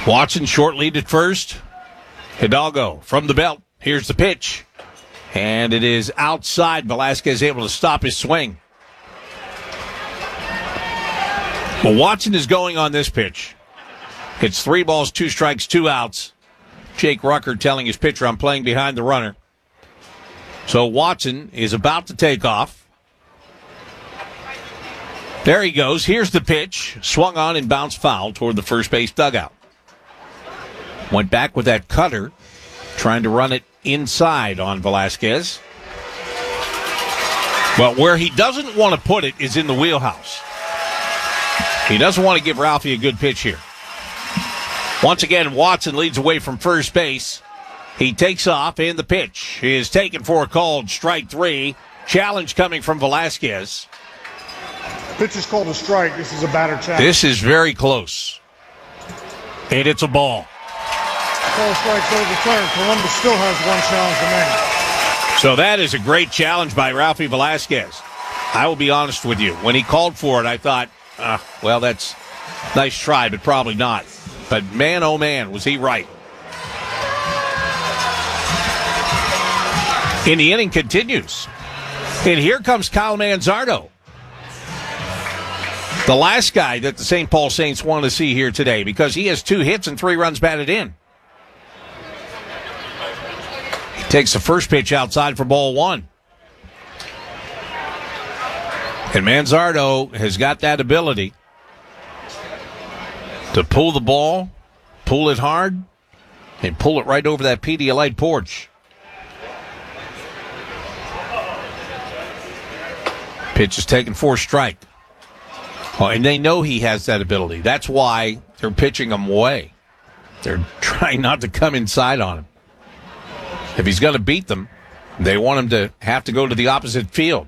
Watson short lead at first. Hidalgo from the belt. Here's the pitch. And it is outside. Velasquez able to stop his swing. Well, Watson is going on this pitch. It's 3 balls, 2 strikes, 2 outs. Jake Rucker telling his pitcher, I'm playing behind the runner. So Watson is about to take off. There he goes. Here's the pitch. Swung on and bounced foul toward the first base dugout. Went back with that cutter, trying to run it inside on Velasquez. Well, where he doesn't want to put it is in the wheelhouse. He doesn't want to give Ralphie a good pitch here. Once again, Watson leads away from first base. He takes off, and the pitch is taken for a called strike 3. Challenge coming from Velasquez. Pitch is called a strike. This is a batter challenge. This is very close. And it's a ball. Call strikes overturned. Columbus still has 1 challenge remaining. So that is a great challenge by Ralphie Velasquez. I will be honest with you. When he called for it, I thought, well, that's a nice try, but probably not. But man, oh man, was he right. And the inning continues. And here comes Kyle Manzardo. The last guy that the St. Paul Saints want to see here today, because he has 2 hits and 3 runs batted in. He takes the first pitch outside for ball 1. And Manzardo has got that ability to pull the ball, pull it hard, and pull it right over that Pedialyte porch. Pitch is taken for a strike. Oh, and they know he has that ability. That's why they're pitching him away. They're trying not to come inside on him. If he's going to beat them, they want him to have to go to the opposite field.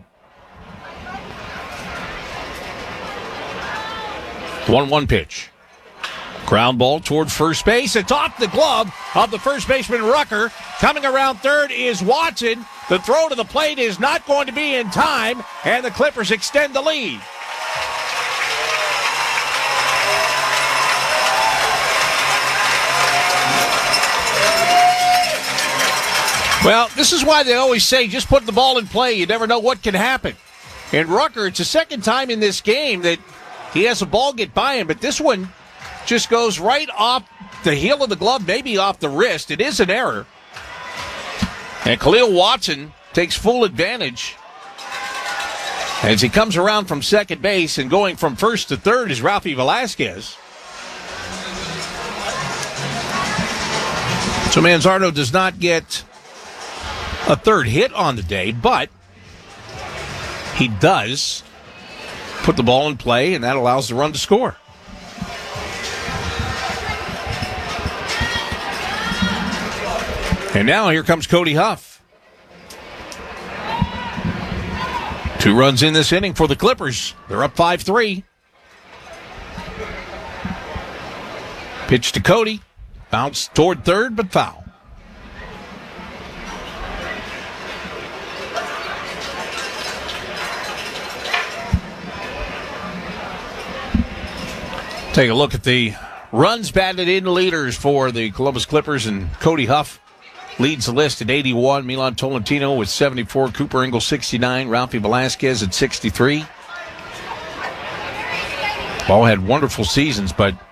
1-1 pitch. Ground ball toward first base. It's off the glove of the first baseman, Rucker. Coming around third is Watson. The throw to the plate is not going to be in time, and the Clippers extend the lead. Well, this is why they always say just put the ball in play. You never know what can happen. And Rucker, it's the second time in this game that he has a ball get by him, but this one just goes right off the heel of the glove, maybe off the wrist. It is an error. And Khalil Watson takes full advantage as he comes around from second base, and going from first to third is Ralphie Velasquez. So Manzardo does not get a third hit on the day, but he does put the ball in play, and that allows the run to score. And now here comes Cody Huff. 2 runs in this inning for the Clippers. They're up 5-3. Pitch to Cody. Bounce toward third, but foul. Take a look at the runs batted in leaders for the Columbus Clippers, and Cody Huff leads the list at 81. Milan Tolentino with 74. Cooper Ingle 69. Ralphie Velasquez at 63. All had wonderful seasons, but